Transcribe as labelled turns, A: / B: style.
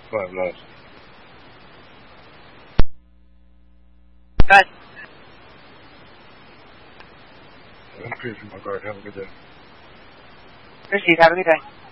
A: 5 knots.
B: Good.
A: I'm Peter from my guard. Have a good day.
B: Proceed. Have a good day.